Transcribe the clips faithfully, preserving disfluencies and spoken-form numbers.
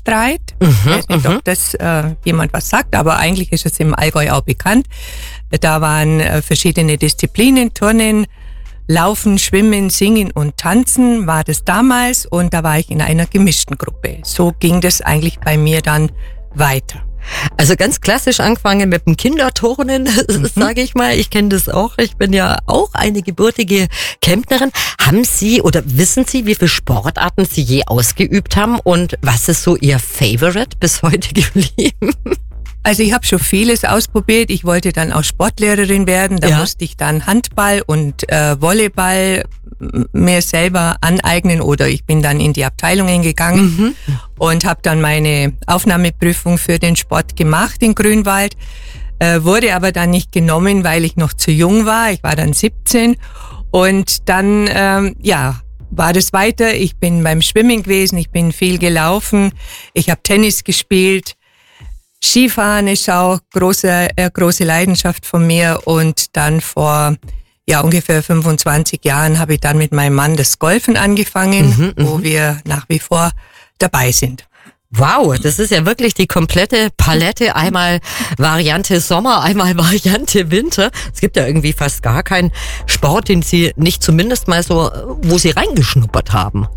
Schwimmstreit. Mhm, ich weiß nicht, ob das äh, jemand was sagt, aber eigentlich ist es im Allgäu auch bekannt. Da waren äh, verschiedene Disziplinen, Turnen, Laufen, Schwimmen, Singen und Tanzen war das damals und da war ich in einer gemischten Gruppe. So ging das eigentlich bei mir dann weiter. Also ganz klassisch angefangen mit dem Kinderturnen, mhm. sage ich mal. Ich kenne das auch. Ich bin ja auch eine gebürtige Kemptnerin. Haben Sie oder wissen Sie, wie viele Sportarten Sie je ausgeübt haben und was ist so Ihr Favorite bis heute geblieben? Also ich habe schon vieles ausprobiert. Ich wollte dann auch Sportlehrerin werden. Da ja. musste ich dann Handball und äh, Volleyball mir selber aneignen oder ich bin dann in die Abteilungen gegangen mhm. und habe dann meine Aufnahmeprüfung für den Sport gemacht in Grünwald. Äh, wurde aber dann nicht genommen, weil ich noch zu jung war. Ich war dann siebzehn und dann, ähm, ja, war das weiter. Ich bin beim Schwimmen gewesen, ich bin viel gelaufen, ich habe Tennis gespielt. Skifahren ist auch große, äh, große Leidenschaft von mir und dann vor ja ungefähr fünfundzwanzig Jahren habe ich dann mit meinem Mann das Golfen angefangen, mhm, wo wir nach wie vor dabei sind. Wow, das ist ja wirklich die komplette Palette, einmal Variante Sommer, einmal Variante Winter. Es gibt ja irgendwie fast gar keinen Sport, den Sie nicht zumindest mal so, wo Sie reingeschnuppert haben.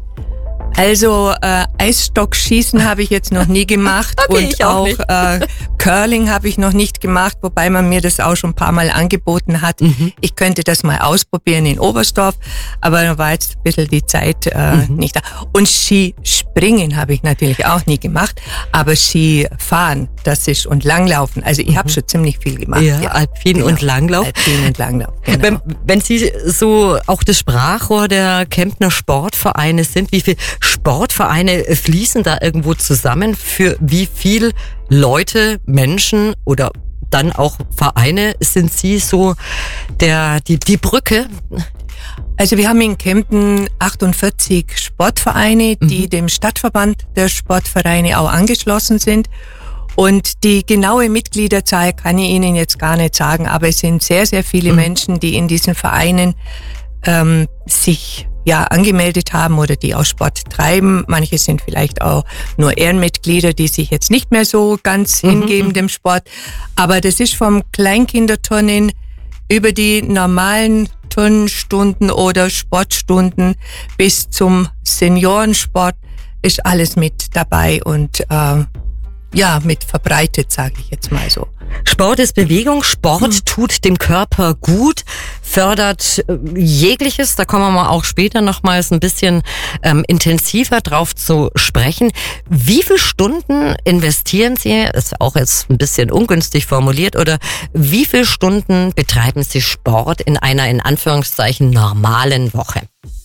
Also äh, Eisstockschießen habe ich jetzt noch nie gemacht okay, und auch, auch äh, Curling habe ich noch nicht gemacht, wobei man mir das auch schon ein paar Mal angeboten hat. Mhm. Ich könnte das mal ausprobieren in Oberstdorf, aber da war jetzt ein bisschen die Zeit äh, mhm. nicht da. Und Skispringen habe ich natürlich auch nie gemacht, aber Skifahren, das ist und Langlaufen. Also ich mhm. habe schon ziemlich viel gemacht. Ja, ja. Alpin genau. und Langlauf. Alpin und Langlauf. Genau. Wenn, wenn Sie so auch das Sprachrohr der Kemptner Sportvereine sind, wie viel Sportvereine fließen da irgendwo zusammen? Für wie viel Leute, Menschen oder dann auch Vereine sind Sie so der die die Brücke? Also wir haben in Kempten achtundvierzig Sportvereine, die mhm. dem Stadtverband der Sportvereine auch angeschlossen sind. Und die genaue Mitgliederzahl kann ich Ihnen jetzt gar nicht sagen, aber es sind sehr, sehr viele mhm. Menschen, die in diesen Vereinen ähm, sich ja angemeldet haben oder die auch Sport treiben. Manche sind vielleicht auch nur Ehrenmitglieder, die sich jetzt nicht mehr so ganz mhm. hingeben dem Sport. Aber das ist vom Kleinkinderturnen über die normalen Turnstunden oder Sportstunden bis zum Seniorensport ist alles mit dabei und äh, ja, mit verbreitet, sage ich jetzt mal so. Sport ist Bewegung, Sport mhm. tut dem Körper gut, fördert äh, jegliches, da kommen wir mal auch später nochmals ein bisschen ähm, intensiver drauf zu sprechen. Wie viele Stunden investieren Sie, ist auch jetzt ein bisschen ungünstig formuliert, oder wie viele Stunden betreiben Sie Sport in einer in Anführungszeichen normalen Woche?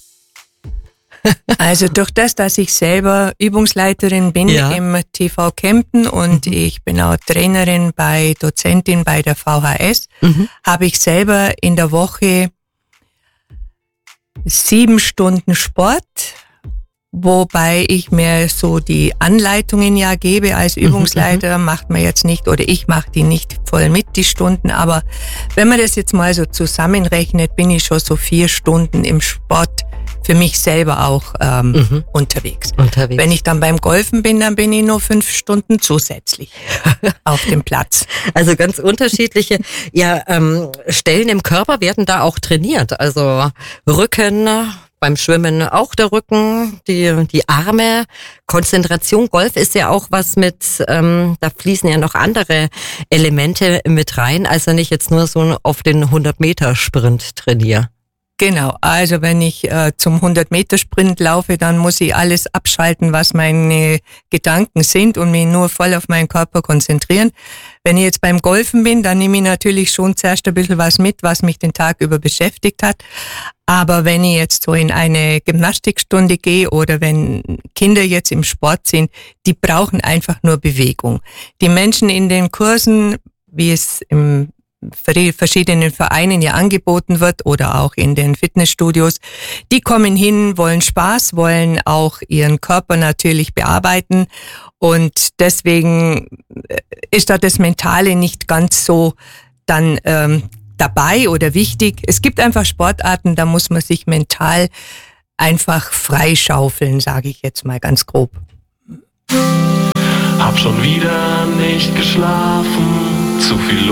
Also durch das, dass ich selber Übungsleiterin bin ja. im T V Kempten und mhm. ich bin auch Trainerin bei Dozentin bei der V H S, mhm. habe ich selber in der Woche sieben Stunden Sport, wobei ich mir so die Anleitungen ja gebe als Übungsleiter, mhm. macht man jetzt nicht oder ich mache die nicht voll mit, die Stunden, aber wenn man das jetzt mal so zusammenrechnet, bin ich schon so vier Stunden im Sport für mich selber auch ähm, mhm. unterwegs. unterwegs. Wenn ich dann beim Golfen bin, dann bin ich nur fünf Stunden zusätzlich auf dem Platz. Also ganz unterschiedliche ja, ähm, Stellen im Körper werden da auch trainiert. Also Rücken, beim Schwimmen auch der Rücken, die, die Arme, Konzentration. Golf ist ja auch was mit, ähm, da fließen ja noch andere Elemente mit rein, also nicht jetzt nur so auf den hundert-Meter-Sprint trainiere. Genau, also wenn ich äh, zum hundert-Meter-Sprint laufe, dann muss ich alles abschalten, was meine Gedanken sind und mich nur voll auf meinen Körper konzentrieren. Wenn ich jetzt beim Golfen bin, dann nehme ich natürlich schon zuerst ein bisschen was mit, was mich den Tag über beschäftigt hat. Aber wenn ich jetzt so in eine Gymnastikstunde gehe oder wenn Kinder jetzt im Sport sind, die brauchen einfach nur Bewegung. Die Menschen in den Kursen, wie es im verschiedenen Vereinen ja angeboten wird oder auch in den Fitnessstudios, die kommen hin, wollen Spaß, wollen auch ihren Körper natürlich bearbeiten und deswegen ist da das Mentale nicht ganz so dann ähm, dabei oder wichtig. Es gibt einfach Sportarten, da muss man sich mental einfach freischaufeln, sage ich jetzt mal ganz grob. schon wieder nicht geschlafen, zu viel los.